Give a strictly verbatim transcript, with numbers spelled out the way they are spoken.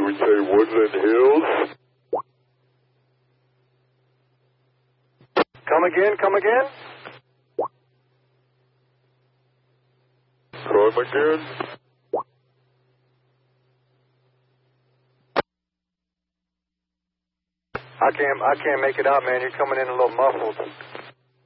would say Woodland Hills. Come again, come again? Come again. I can't, I can't make it out, man. You're coming in a little muffled.